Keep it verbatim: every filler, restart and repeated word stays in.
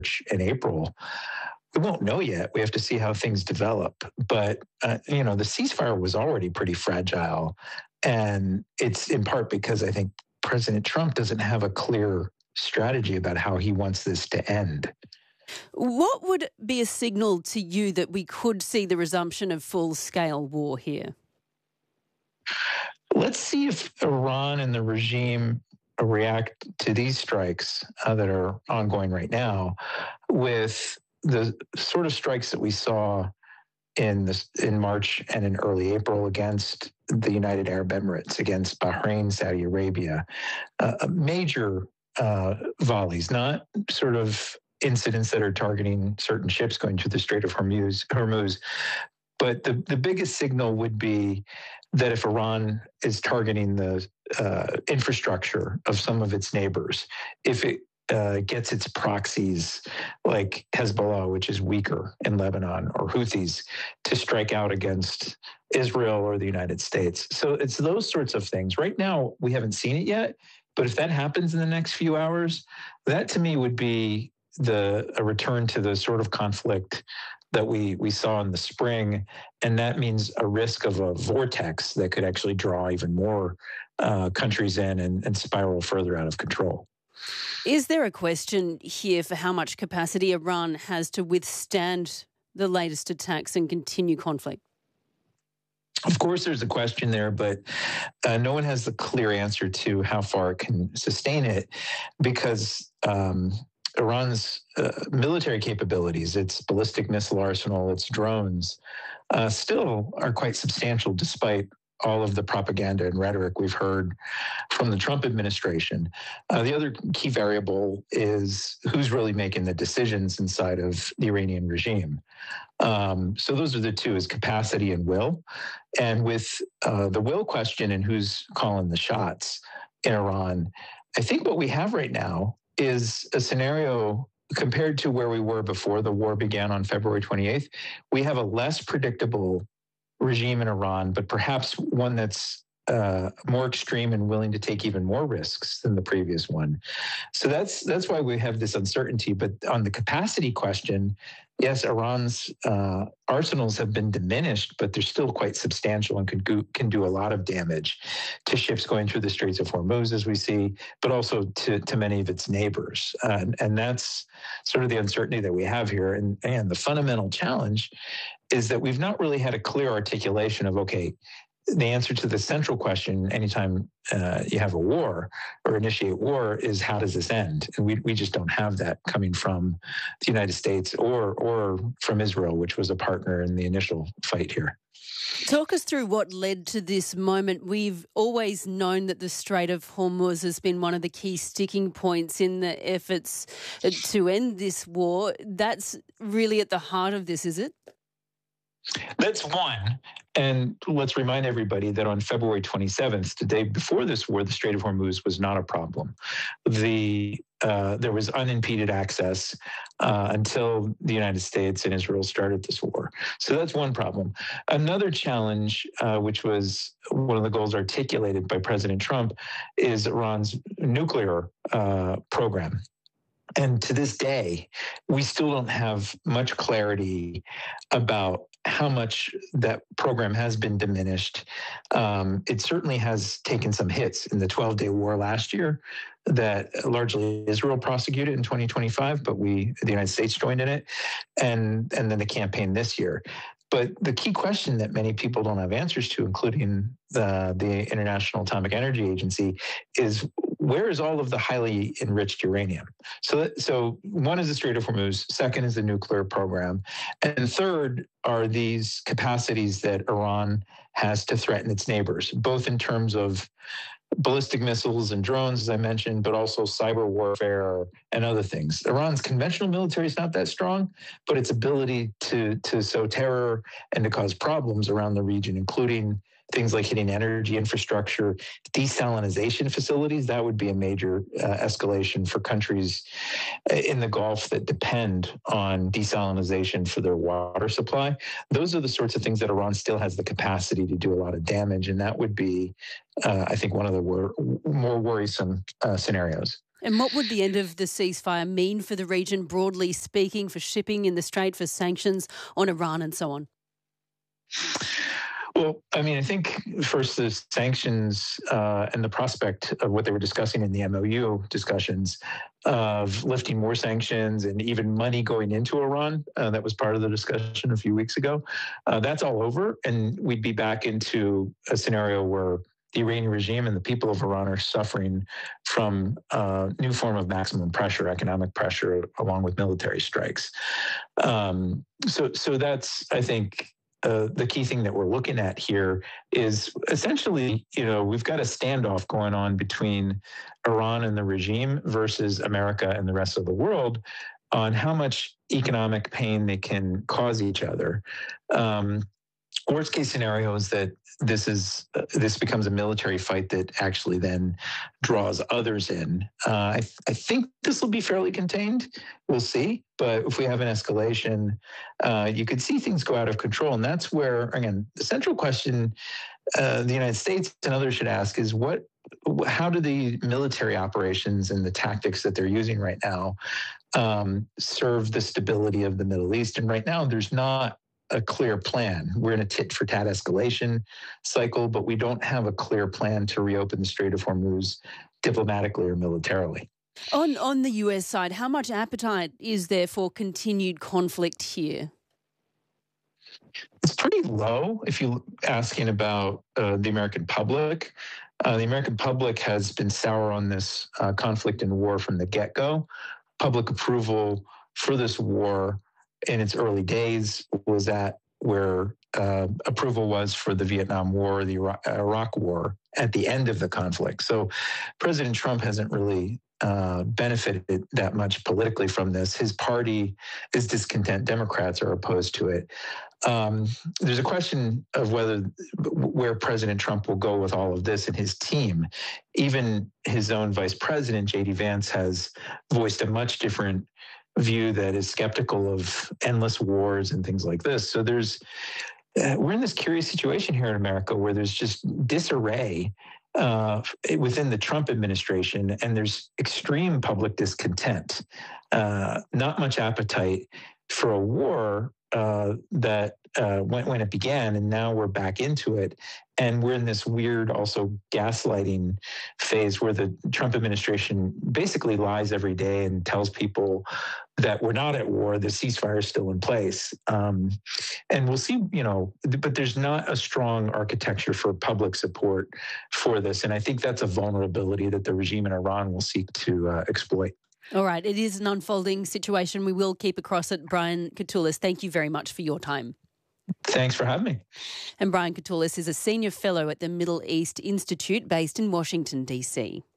and April, we won't know yet. We have to see how things develop. But, uh, you know, the ceasefire was already pretty fragile. And it's in part because I think President Trump doesn't have a clear strategy about how he wants this to end. What would be a signal to you that we could see the resumption of full-scale war here? Let's see if Iran and the regime react to these strikes uh, that are ongoing right now with the sort of strikes that we saw in this, in March and in early April against the United Arab Emirates, against Bahrain, Saudi Arabia, uh, major uh, volleys, not sort of incidents that are targeting certain ships going through the Strait of Hormuz, Hormuz. But the, the biggest signal would be that if Iran is targeting the uh, infrastructure of some of its neighbors, if it uh, gets its proxies like Hezbollah, which is weaker in Lebanon, or Houthis, to strike out against Israel or the United States. So it's those sorts of things. Right now, we haven't seen it yet, but if that happens in the next few hours, that to me would be the a return to the sort of conflict that we, we saw in the spring. And that means a risk of a vortex that could actually draw even more uh, countries in and, and spiral further out of control. Is there a question here for how much capacity Iran has to withstand the latest attacks and continue conflict? Of course, there's a question there, but uh, no one has the clear answer to how far it can sustain it, because um, Iran's uh, military capabilities, its ballistic missile arsenal, its drones, uh, still are quite substantial despite all of the propaganda and rhetoric we've heard from the Trump administration. Uh, the other key variable is who's really making the decisions inside of the Iranian regime. Um, so those are the two, is capacity and will. And with uh, the will question and who's calling the shots in Iran, I think what we have right now is a scenario compared to where we were before the war began on February twenty-eighth. We have a less predictable regime in Iran, but perhaps one that's uh, more extreme and willing to take even more risks than the previous one. So that's that's why we have this uncertainty. But on the capacity question, yes, Iran's uh, arsenals have been diminished, but they're still quite substantial and can do, can do a lot of damage to ships going through the Straits of Hormuz, as we see, but also to, to many of its neighbors. Uh, and, and that's sort of the uncertainty that we have here. And, and the fundamental challenge is that we've not really had a clear articulation of, okay, the answer to the central question anytime uh, you have a war or initiate war is, how does this end? And we we just don't have that coming from the United States or or from Israel, which was a partner in the initial fight here. Talk us through what led to this moment. We've always known that the Strait of Hormuz has been one of the key sticking points in the efforts to end this war. That's really at the heart of this, is it? That's one. And let's remind everybody that on February twenty-seventh, the day before this war, the Strait of Hormuz was not a problem. The uh, there was unimpeded access uh, until the United States and Israel started this war. So that's one problem. Another challenge, uh, which was one of the goals articulated by President Trump, is Iran's nuclear uh, program. And to this day, we still don't have much clarity about how much that program has been diminished. Um, it certainly has taken some hits in the twelve-day war last year that largely Israel prosecuted in twenty twenty-five, but we, the United States, joined in it, and, and then the campaign this year. But the key question that many people don't have answers to, including the, the International Atomic Energy Agency, is where is all of the highly enriched uranium? So, so one is the Strait of Hormuz, second is the nuclear program, and third are these capacities that Iran has to threaten its neighbors, both in terms of ballistic missiles and drones, as I mentioned, but also cyber warfare and other things. Iran's conventional military is not that strong, but its ability to, to sow terror and to cause problems around the region, including things like hitting energy infrastructure, desalinization facilities, that would be a major uh, escalation for countries in the Gulf that depend on desalinization for their water supply. Those are the sorts of things that Iran still has the capacity to do a lot of damage, and that would be, uh, I think, one of the wor- more worrisome uh, scenarios. And what would the end of the ceasefire mean for the region, broadly speaking, for shipping in the Strait, for sanctions on Iran and so on? Well, I mean, I think first the sanctions uh, and the prospect of what they were discussing in the M O U discussions of lifting more sanctions and even money going into Iran, uh, that was part of the discussion a few weeks ago. Uh, that's all over, and we'd be back into a scenario where the Iranian regime and the people of Iran are suffering from a new form of maximum pressure, economic pressure, along with military strikes. Um, so, so that's, I think, Uh, the key thing that we're looking at here is essentially, you know, we've got a standoff going on between Iran and the regime versus America and the rest of the world on how much economic pain they can cause each other. Um, worst case scenario is that this is uh, this becomes a military fight that actually then draws others in. Uh, I, th- I think this will be fairly contained. We'll see. But if we have an escalation, uh, you could see things go out of control. And that's where, again, the central question uh, the United States and others should ask is what, how do the military operations and the tactics that they're using right now um, serve the stability of the Middle East? And right now, there's not a clear plan. We're in a tit-for-tat escalation cycle, but we don't have a clear plan to reopen the Strait of Hormuz diplomatically or militarily. On on the U S side, how much appetite is there for continued conflict here? It's pretty low if you're asking about uh, the American public. Uh, the American public has been sour on this uh, conflict and war from the get-go. Public approval for this war in its early days was at where uh, approval was for the Vietnam War, the Iraq, Iraq War at the end of the conflict. So President Trump hasn't really uh, benefited that much politically from this. His party is discontent. Democrats are opposed to it. Um, there's a question of whether where President Trump will go with all of this and his team. Even his own vice president, J D Vance, has voiced a much different view that is skeptical of endless wars and things like this. So there's, uh, we're in this curious situation here in America where there's just disarray uh, within the Trump administration, and there's extreme public discontent, uh, not much appetite for a war uh, that uh, when, when it began, and now we're back into it. And we're in this weird also gaslighting phase where the Trump administration basically lies every day and tells people that we're not at war, the ceasefire is still in place. Um, and we'll see, you know, but there's not a strong architecture for public support for this. And I think that's a vulnerability that the regime in Iran will seek to uh, exploit. All right. It is an unfolding situation. We will keep across it. Brian Katulis, thank you very much for your time. Thanks for having me. And Brian Katulis is a senior fellow at the Middle East Institute based in Washington, D C.